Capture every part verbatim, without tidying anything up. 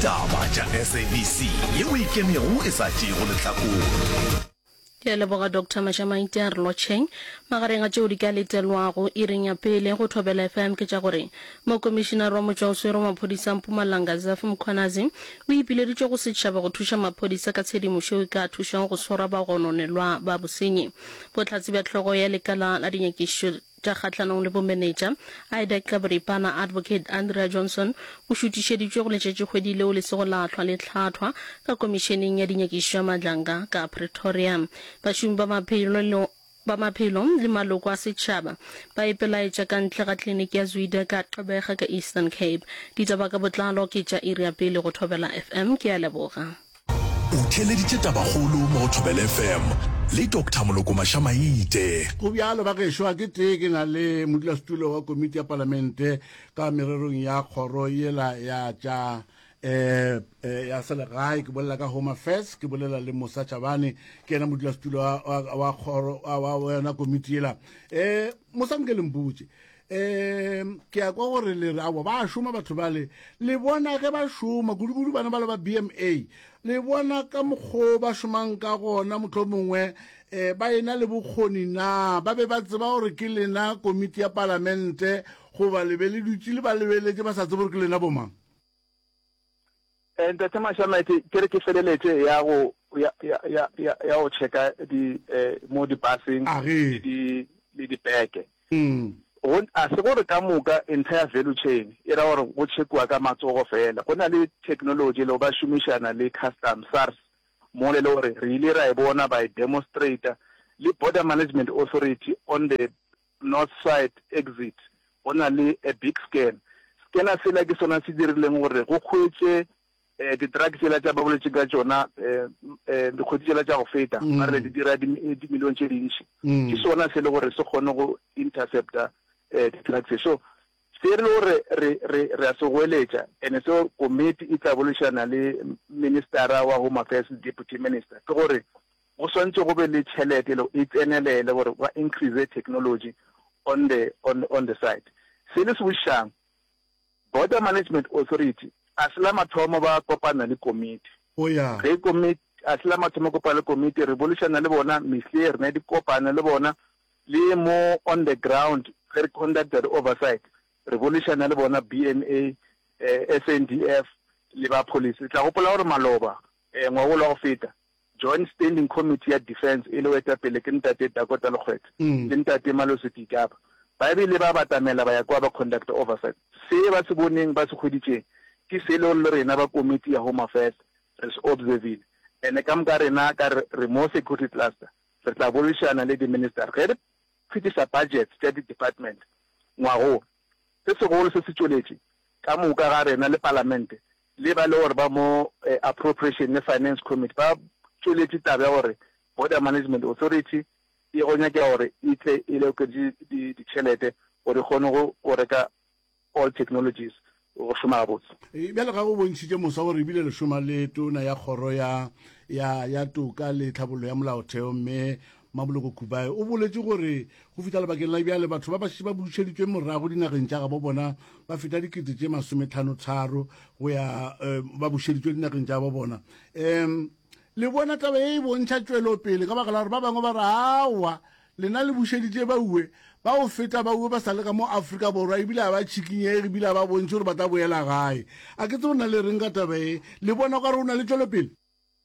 Taba tša S A B C ye weekend-ego e sa tšego lehlakore. Ke leboga Doctor Mashamaite a re lotšheng magareng a tšeo di ka letelwago e reng ya pele go Thobela F M ke tša gore mo komishinara wa motšwaoswere wa maphodisa Mpumalanga Zaf Mkhwanazi o ipileditše go setšhaba go thuša maphodisa ka tshedimošo e ka thušang go swara bagononelwa ba bosenyi. Bohlatsi bja tlhogo ya lekala la dinyakišo tša kgahlanong le bomenetša I D A C Kabripana Advocate Andrea Johnson o šutišeditšwe go letšetše kgwedi leo le sego la hlwa le hlathwa ka komisheneng ya dinyakišo ya Madlanga ka Pretoria. Bašomi ba maphelo ba maphelo le maloko a setšhaba ba ipelaetša ka ntle ga tleliniki ya Zwide ka Gqeberha ka Eastern Cape. Ditaba ka botlalo ke tša iri ya pele go Thobela F M. Ke a leboga. O theleditše tabagolo mo Thobela F M le Doctor Moloko Mashamaite. Go bjalo ba gešo a ke te ke na le modulasetulo wa komiti ya palamente ka mererong ya kgoro yela ya tša eh ya selegae ke bolela ka Home Affairs ke bolela le Musa Chabane ke ena modulasetulo wa kgoro wa wena komiti yela. eh Musa nke le mputse eh ke a kwa gore le ra ba šoma batho ba le le bona ge ba šoma kudu bana ba le ba B M A le bona ka mokgo ba šomang ka gona motho mongwe eh ba ena le bokgoni na ba be ba tseba gore ke lena komiti ya parlamente go ba le be le dutse le ba lebeletse ba sa tsebe gore ke lena bomang. And the Mashamaite ke re ke feleletse ya go ya ya ya ya go checka di eh mo di passing di di di peke. Mm. On a se gore ka moka entire value chain e ra gore go checkwa ka matsogo fela go na le technology le ba shumishana le custom SARS mo le gore re ile ra e bona by demonstrator le border management authority on the north side exit ona le a big scan scanner sela ke sona se dirileng gore go khwetse eh di drugs la tsa ba boletse ka tsona eh eh di khwetsela tsa go feta mare di dira di million tse dintsi ke sona se le gore se kgone go interceptor eh di drugs so se re re re re re a se goeletša ene so committee e tla boleshana le ministera wa Home Affairs deputy minister ke gore go swantse go be le tšhelete le e tsenelele gore ba increase technology on the on on the site se le se bušang border management authority asila mathomo ba kopana le committee o ya re committee asila mathomo kopana le committee re boleshana le bona misle re ne di kopana le bona le mo on the ground re conducted oversight re boleshana le bona B M A eh, S N D F le ba police tla gopola gore maloba eh ngwa go feta joint standing committee ya defense ile weta pele ke ntate Dakota Lekgwetha le ntate Maloseti Kapa ba be le ba batamela ba ya kwa ba conduct oversight se ba se boneng ba se kgoditse ke se le le rena ba committee ya Home Affairs re se observing ene ka mka rena ka remote security cluster re tla boleshana le di minister re fitisa budget state department ngwago se se go se se tšoletše ka moka ga rena le parlamente le ba le gore ba mo eh, appropriation le finance committee ba tšoletše taba ya gore border management authority e go nyaka gore e tle e le ke di ditšhelete gore kgone go reka all technologies go šoma botse e bjale ga go bontšhitše mosa gore ebile le šoma le tona ya kgoro ya ya ya toka le tlhabollo ya molaotheo mme Mamoloko Kubayi o boletse gore go fitla lebakeng la bjale batho ba ba ba bušeditswe morago dinageng tša ga bo bona ba feta dikete tše masometlhano tharo go ya ba bušeditswe dinageng tša bo bona um le bona taba e bontšha tšwelo pele ka baka la gore ba bangwe ba re awa lena le bušeditše bauwe ba go feta bauwe ba sa le ka mo Afrika Borwa ebile ba tšhikinyege ebile ba bontše gore ba tla boela gae a ke tse go na le reng ka taba e le bona ka re o na le tšwelo pele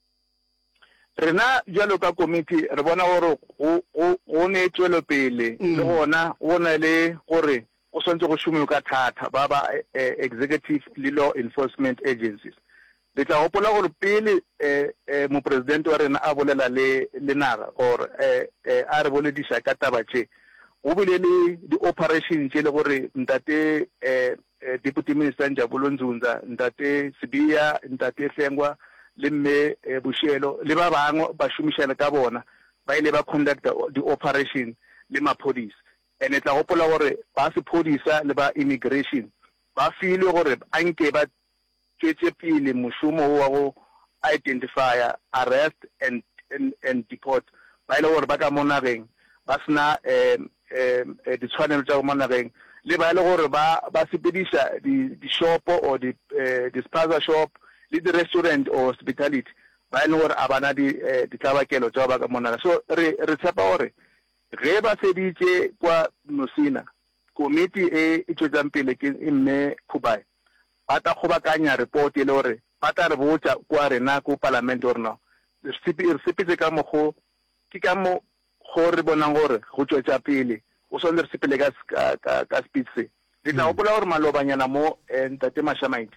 rena jalo ka committee re bona gore go go ne tšwelo pele le gona go na le gore go swantse go šomiwe ka thata ba ba executive le law enforcement agencies le tla gopola gore pele eh mo president wa rena a bolela le le naga or eh a re bolediša ka taba tše go bile le di operations tše le gore ntate eh deputy minister Njabulo Nzunza ntate Sibiya ntate Hlengwa le mme Bushelo le ba bangwe ba šomišana ka bona ba ile ba conducta di operation le maphodisa ene tla gopola gore ba se phodisa le ba immigration ba file gore anke ba tšwetše pele mošomo wa go identify arrest and and, and deport ba ile gore ba ka mo nageng ba sena um um ditshwanelo tša go mo nageng le ba ile gore ba ba sepediša di di shop o di di spaza shop le di restaurant or hospitality ba ene gore a bana di ditlabakelo tsa ba ka monana. So re re tshepa gore ge ba seditse kwa Mosina committee e e tswetsang pele ke mme Khubai ba ta kgobakanya report e le gore ba ta re botsa kwa rena ko parliament or no re sepetse ka mogo ke ka mo go re bonang gore go tswetsa pele o sonne re sepele ka ka ka speed se le tla gopola gore malobanyana mo ntate Mashamaite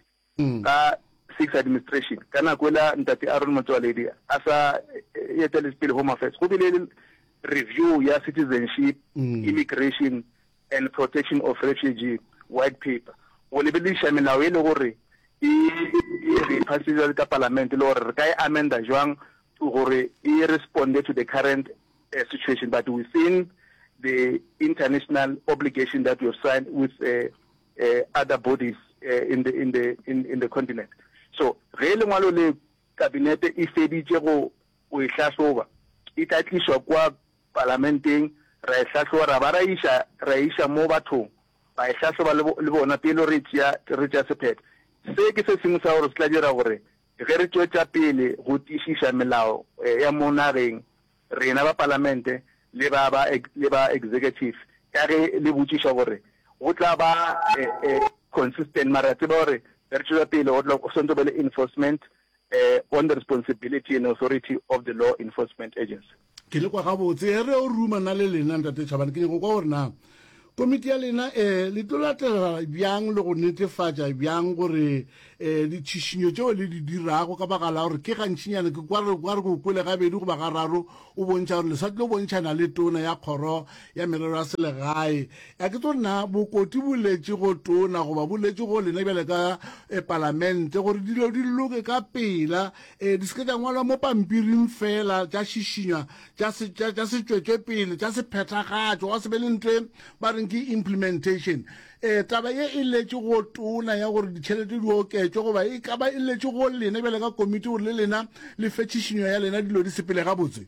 ka six administration kana kwela ntate Aaron Motsoaledi asa yetele pele home affairs go bile review ya citizenship immigration and protection of refugee white paper o le bilisha melao e le gore e re passile ka parliament le gore re ka e amenda jwang gore e responde to the current uh, situation but within the international obligation that we have signed with uh, uh, other bodies uh, in the in the in, in the continent. So re le ngwalo le cabinet e feditse go o e hlahloba e tlatliswa kwa parlamenteng ra e hlahloba ra ba ra isha ra isha mo bathong ba e hlahloba le bona pele re tsia re tsia sephetho se ke se sengwe sa gore se tla dira gore ge re tswetsa pele go tiisha melao ya monareng rena ba parlamente le ba ba le ba executive ka ge le botsisha gore go tla ba consistent mara tse ba gore re tswetsa pele go tla go sonto bele enforcement on the responsibility and authority of the law enforcement agency. Ke le kwa ga botse re o ruma na le lena ntate Chabane ke go kwa gore na komiti ya lena eh le tolatela byang le go netefatsa byang gore eh di tshishinyo tšeo le di dirago ka baka la gore ke gantšinyana ke kwa re kwa re go kwele ga bedi go ba ga raro o bontšha gore le sa tlo bontšhana le tona ya kgoro ya merero ya selegae ya ke tsona bokoti boletse go tona go ba boletse go lena bjale ka parlamente gore dilo di loke ka pela eh di se ka ngwalwa mo pampiring fela tša šišinywa tša se tša se tswetswe pele tša se phethagantšo wa se be le ntwe ba re ke implementation eh taba ye e letse go tona ya gore ditšhelete di oketse goba e ka ba e letse go lena bjale ka komiti gore le lena le fetšišinyo ya lena dilo di sepele ga botse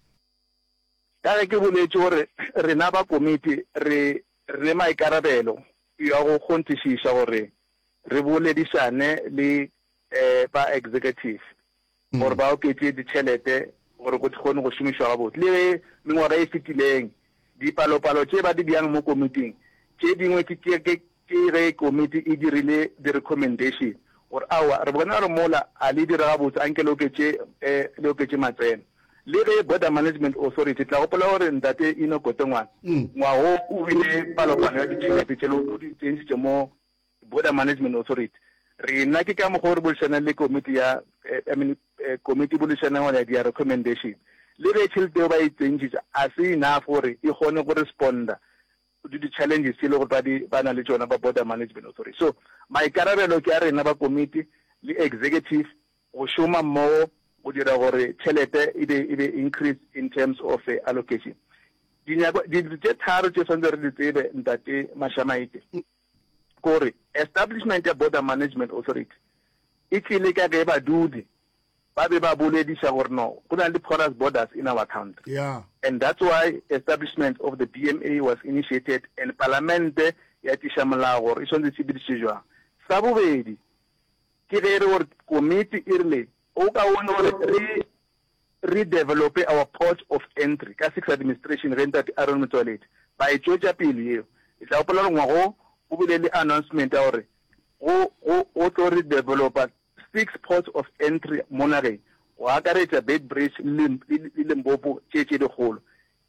ka ke boletse gore rena ba komiti re re maikarabelo ya go kgontišiša gore re boledisane le eh ba executive gore ba oketse ditšhelete gore go tšhone go šomišwa ga botse le mengwaga e fetileng dipalopalo tše ba di bjang mo komiting tše dingwe ke ke ke ge komiti e dirile di recommendation gore awa re bona re mola a le dira ga botse anke le oketse eh le oketse matseno le ge border management authority tla gopola gore ntate ino kotengwana ngwago o bile palopalo ya ditšhelete tše le di tsentšitše mo border management authority re nna ke ka mokgwa gore bolešana le komiti ya I mean komiti bolešana ya di recommendation le ge tšhelete ba e tsentšitša a se enough gore e kgone go responda to the challenges tse le gore ba di ba na le tsona ba border management authority. So maikarabelo ke a rena ba committee le executive go šoma mmogo go dira gore tšhelete e be e be increase in terms of uh, allocation. Dinyako di tse tharo tse tshwanetse re di tsebe ntate Mashamaite gore establishment ya border management authority e tlile ka ge badudi ba be ba boledisha gore no go na le porous borders in our country. Yeah. And that's why establishment of the B M A was initiated and parliament ya tisha molao gore e tshwanetse se bidishe jwang. Sa bobedi ke ge re gore committee irle o ka wona gore re redevelop our port of entry ka six administration re ntate Aaron Motsoaledi ba e tšwetša pele eo e tla gopola gore ngwago o bile le announcement ya gore go go tlo redevelopa six ports of entry monageng go akaretša Beitbridge le Limpopo tše tše dikgolo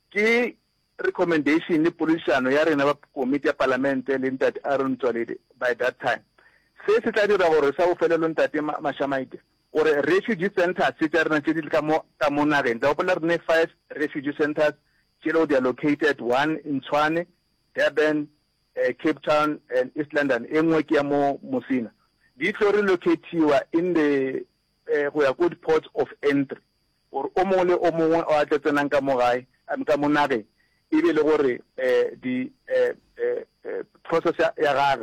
ke recommendation le polisiano ya rena ba committee ya parlamente le ntate Aaron Motsoaledi by that time. Se se tla dira gore sa bofelelo ntate Mashamaite gore refugee centers tse tša rena tše di ka mo ka monageng tsa gopola re ne five refugee centers tše they are located, one in Tshwane, Durban, uh, Cape Town and East London e nngwe ke ya mo Mosina. Di tlo relocatiwa in the uh, go ya good port of entry or o mongwe le o mongwe o a tletsenang ka mo gae ka mo nageng e be le gore uh, di uh, uh, process ya gagwe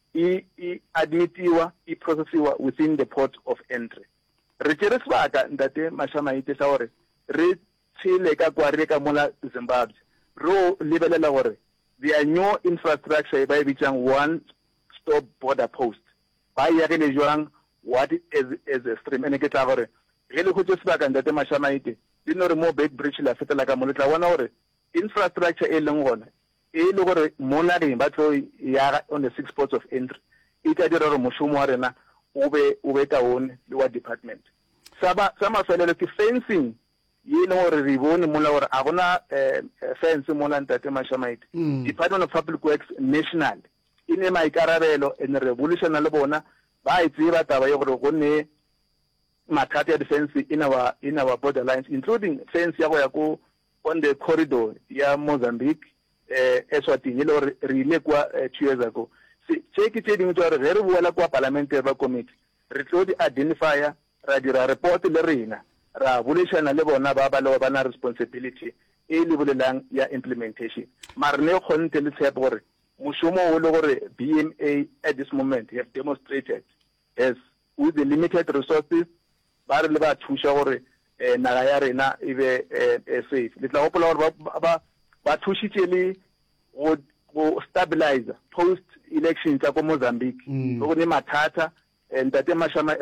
e e admitiwa e processiwa within the port of entry. Re tsere sebaka ntate Mashamaite sa gore re tshile ka kwa re ka mola Zimbabwe ro lebelela gore their new infrastructure ba e bitsang one stop border post ba ya ge le jwang what is is a stream ene ke tla gore ge le go tse sebaka ntate Mashamaite di no re mo big bridge la fetela ka mo le tla bona gore infrastructure e leng gona e le gore mona re ba tlo ya on the six ports of entry e ka dira gore moshomo wa rena o be o be taone le wa department sa ba sa mafelelo ke fencing ye le gore re bone mola gore a gona fence mona ntate Mashamaite Department of Public Works national ine maikarabelo en revolution le bona ba itse ba taba ye gore go ne mathata ya defense in our in our borderlines including fence ya go ya ko on the corridor ya Mozambique eh Eswatini le gore re ile kwa two years ago se ke tse dingwe tsore re re buela kwa parliamentary committee re tlo di identifier ra dira report le rena ra bulishana le bona ba ba le ba na responsibility e le bolelang ya implementation mar ne khonte le tshepo gore mushomo o le gore B M A at this moment have demonstrated as with the limited resources ba re le ba thusha gore naga ya rena e be safe le tla gopola gore ba ba thushitse le go stabilize post election tsa ko Mozambique go ne mathata ntate Mashama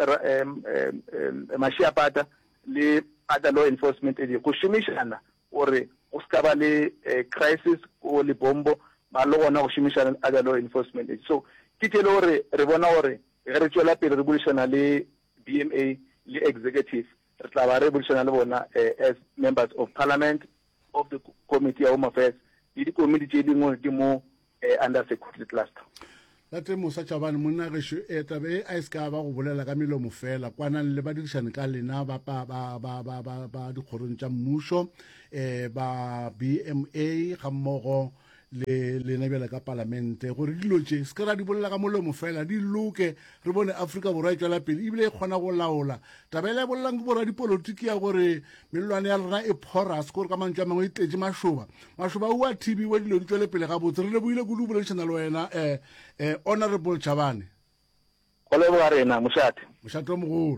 Mashiapata le other law enforcement agency go shumishana ore o ska ba le crisis o le bombo ba lo gona go shumishana other law enforcement agency so ke tele ore re bona ore re tswela pele re bulishana le B M A le executive re tla ba re bulishana le bona as members of parliament of the committee of home affairs le di committee tse dingwe di mo under security cluster la temo sa Chabane monna ge sho eta be a iska ba go bolela ka melomo fela kwana le ba dirishana ka lena ba ba ba ba ba ba ba di khorong tsa mmusho eh ba B M A ga mmogo le le nebela ka parlamente gore dilo tse se ka di bolela ka molomo fela di loke re bone Africa borwa e tsela pele ibile e khona go laola tabela bolelang go bora dipolitiki ya gore melwane ya rena e porous gore ka mantja mangwe e tletse mashoba mashoba o a T B we dilo di tswele pele ga botse re le buile go duboleshana le wena eh eh honorable Chabane go le bo rena moshate moshate mogolo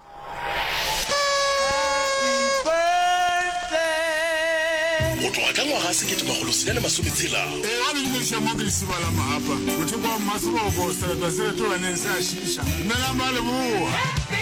go tloga ka ngwaga a sekete magolo sena le masometshela e a le diša mo ke lesibala maapa motho kwa mmasebobo seletwa se le tobaneng se a šiša dumela ba leboa